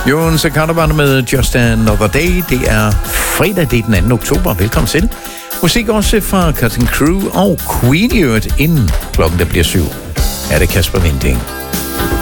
Jon Secada med Just Another Day. Det er fredag, det er den 2. oktober. Velkommen til. Musik også fra Cutting Crew og Queen i øvrigt, inden klokken der bliver 7. Er det Kasper Winding.